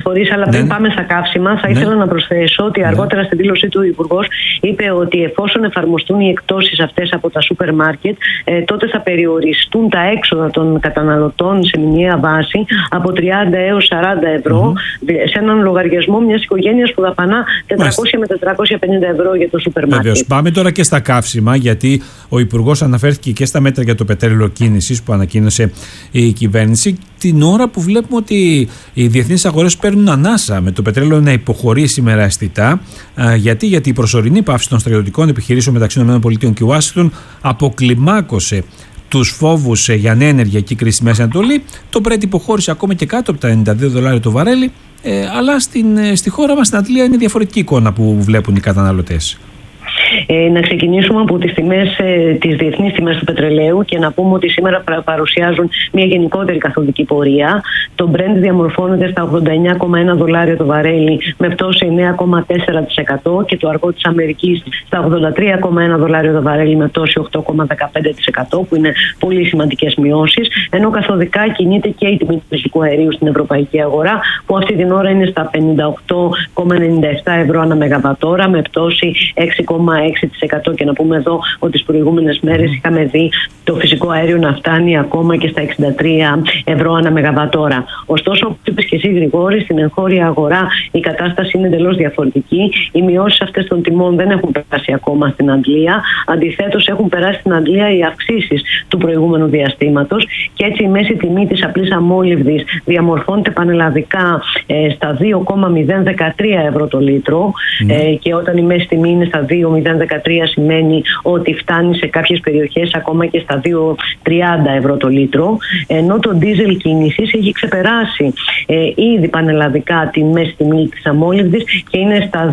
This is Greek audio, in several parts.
συγχωρείς, αλλά πριν πάμε στα καύσιμα, θα ήθελα να προσθέσω ότι αργότερα στη δήλωσή του ο Υπουργός είπε ότι εφόσον εφαρμοστούν οι εκπτώσεις αυτές από τα σούπερ μάρκετ, τότε θα περιοριστούν τα έξοδα των καταναλωτών σε μηνιαία βάση από 30 έως 40 ευρώ σε έναν λογαριασμό μιας οικογένειας που δαπανά 400 με 450 ευρώ για το σούπερ μάρκετ. Βεβαίως. Πάμε τώρα και στα καύσιμα, γιατί ο Υπουργός αναφέρθηκε και στα μέτρα για το πετρέλαιο κίνησης που ανακοίνωσε η κυβέρνηση, την ώρα που βλέπουμε ότι οι διεθνείς αγορές παίρνουν ανάσα με το πετρέλαιο να υποχωρεί σήμερα αισθητά. Γιατί η προσωρινή πάυση των στρατιωτικών επιχειρήσεων μεταξύ ΗΠΑ και Ουάσιγκτον αποκλιμάκωσε τους φόβους για νέα ενεργειακή κρίση στη Μέση Ανατολή. Το Brent υποχώρησε ακόμα και κάτω από τα $92 το βαρέλι, αλλά στη χώρα μας, στην Αντλία, είναι διαφορετική εικόνα που βλέπουν οι καταναλωτές. Να ξεκινήσουμε από τις διεθνείς τιμές του πετρελαίου και να πούμε ότι σήμερα παρουσιάζουν μια γενικότερη καθοδική πορεία. Το Brent διαμορφώνεται στα $89,1 το βαρέλι με πτώση 9,4% και το αργό της Αμερικής στα $83,1 το βαρέλι με πτώση 8,15%, που είναι πολύ σημαντικές μειώσεις, ενώ καθοδικά κινείται και η τιμή του φυσικού αερίου στην ευρωπαϊκή αγορά, που αυτή την ώρα είναι στα $58,97 ανά μεγαβατόρα με πτώση 6,6%. Και να πούμε εδώ ότι τις προηγούμενες μέρες είχαμε δει το φυσικό αέριο να φτάνει ακόμα και στα €63 ανά μεγαβατόρα. Ωστόσο, όπως είπες και εσύ, Γρηγόρη, στην εγχώρια αγορά η κατάσταση είναι εντελώς διαφορετική. Οι μειώσεις αυτές των τιμών δεν έχουν περάσει ακόμα στην Αγγλία. Αντιθέτως, έχουν περάσει στην Αγγλία οι αυξήσεις του προηγούμενου διαστήματος και έτσι η μέση τιμή της απλής αμόλυβδης διαμορφώνεται πανελλαδικά στα €2,013 το λίτρο. Και όταν η μέση τιμή είναι στα €2,013 σημαίνει ότι φτάνει σε κάποιες περιοχές ακόμα και στα €2,30 το λίτρο, ενώ το ντίζελ κίνησης έχει ξεπεράσει ήδη πανελλαδικά τη μέση τιμή της αμόλυβδης και είναι στα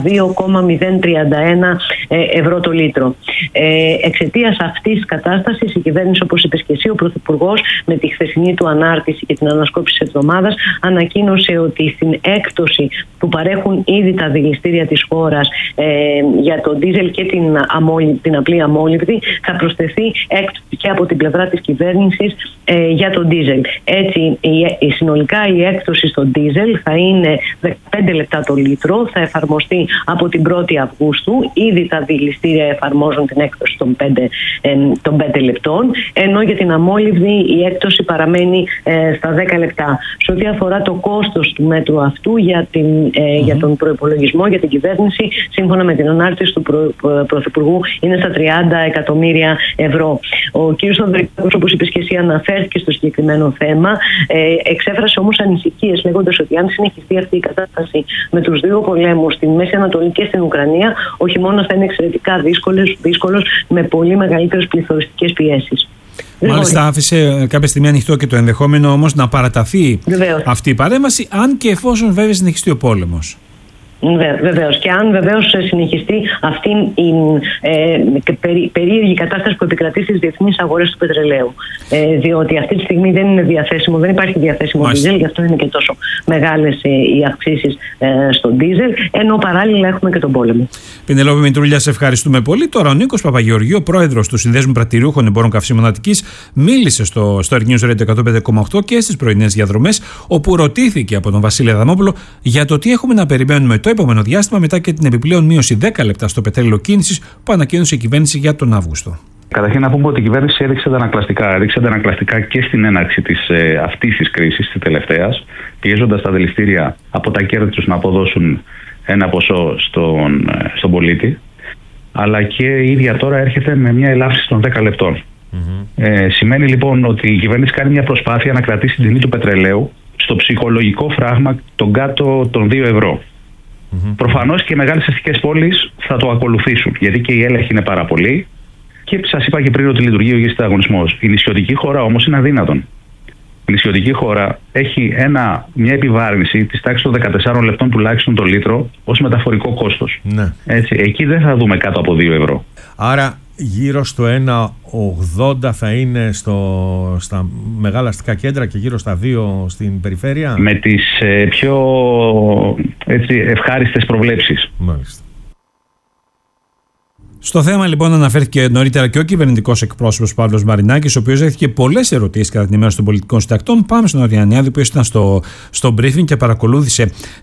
€2,031 το λίτρο. Εξαιτίας αυτής της κατάστασης, η κυβέρνηση, όπως είπες και εσύ, ο Πρωθυπουργός, με τη χθεσινή του ανάρτηση και την ανασκόπηση της εβδομάδας, ανακοίνωσε ότι στην έκπτωση που παρέχουν ήδη τα δηληστήρια της χώρας για το ντίζελ και την απλή αμόλυβδη θα προσθεθεί έκπτωση και από την πλευρά της κυβέρνησης για το ντίζελ. Έτσι, συνολικά η έκπτωση στο ντίζελ θα είναι 15 λεπτά το λίτρο, θα εφαρμοστεί από την 1η Αυγούστου. Ήδη τα δηληστήρια εφαρμόζουν την έκπτωση των 5 λεπτών, ενώ για την αμόλυβδη η έκπτωση παραμένει στα 10 λεπτά. Σε ό,τι αφορά το κόστος του μέτρου αυτού για τον προϋπολογισμό, για την κυβέρνηση, σύμφωνα με την ανάρτηση του Πρωθυπουργού, είναι στα €30 εκατομμύρια. Ο κ. Ανδρικάκος, όπως είπες και εσύ, αναφέρθηκε στο συγκεκριμένο θέμα, εξέφρασε όμως ανησυχίες, λέγοντας ότι αν συνεχιστεί αυτή η κατάσταση με τους δύο πολέμους στην Μέση Ανατολή και στην Ουκρανία, ο χειμώνας θα είναι εξαιρετικά δύσκολος με πολύ μεγαλύτερες πληθωριστικές πιέσεις. Μάλιστα, άφησε κάποια στιγμή ανοιχτό και το ενδεχόμενο όμως να παραταθεί αυτή η παρέμβαση, αν και εφόσον βέβαια συνεχιστεί ο πόλεμος. Βεβαίως. Και αν βεβαίως συνεχιστεί αυτή η περίεργη κατάσταση που επικρατεί στις διεθνείς αγορές του πετρελαίου. Διότι αυτή τη στιγμή δεν είναι διαθέσιμο, δεν υπάρχει διαθέσιμο ντίζελ, γι' αυτό είναι και τόσο μεγάλες οι αυξήσεις στο ντίζελ, ενώ παράλληλα έχουμε και τον πόλεμο. Πινελόπη Μητρούλια, σε ευχαριστούμε πολύ. Τώρα ο Νίκος Παπαγεωργίου, πρόεδρος του Συνδέσμου Πρατηριούχων Εμπόρων Καυσίμων Αττικής, μίλησε στο Air News Radio 105,8 και στις πρωινές διαδρομές, όπου ρωτήθηκε από τον Βασίλη Αδαμόπουλο για το τι έχουμε να περιμένουμε το επόμενο διάστημα μετά και την επιπλέον μείωση 10 λεπτά στο πετρέλαιο κίνησης που ανακοίνωσε η κυβέρνηση για τον Αύγουστο. Καταρχήν να πούμε ότι η κυβέρνηση έδειξε αντανακλαστικά και στην έναρξη αυτής της κρίσης, της τελευταίας, πιέζοντας τα δηληστήρια από τα κέρδη τους να αποδώσουν ένα ποσό στον πολίτη, αλλά και η ίδια τώρα έρχεται με μια ελάφρυνση των 10 λεπτών. Σημαίνει λοιπόν ότι η κυβέρνηση κάνει μια προσπάθεια να κρατήσει την τιμή του πετρελαίου στο ψυχολογικό φράγμα των κάτω των 2 ευρώ. Προφανώς και οι μεγάλες αστικές πόλεις θα το ακολουθήσουν, γιατί και οι έλεγχοι είναι πάρα πολλοί και σας είπα και πριν ότι λειτουργεί ο υγιής ανταγωνισμός. Η νησιωτική χώρα όμως είναι αδύνατον. Η νησιωτική χώρα έχει μια επιβάρυνση της τάξης των 14 λεπτών τουλάχιστον το λίτρο ως μεταφορικό κόστος. Ναι. Έτσι, εκεί δεν θα δούμε κάτω από 2 ευρώ. Άρα γύρω στο 1,80 θα είναι στα μεγάλα αστικά κέντρα και γύρω στα 2 στην περιφέρεια. Με τις πιο ευχάριστες προβλέψεις. Μάλιστα. Στο θέμα λοιπόν αναφέρθηκε νωρίτερα και ο κυβερνητικός εκπρόσωπος Παύλος Μαρινάκης, ο οποίος δέχτηκε πολλές ερωτήσεις κατά την ημέρα των πολιτικών συντακτών. Πάμε στον Νοτιανιάδη, που ήταν στο briefing και παρακολούθησε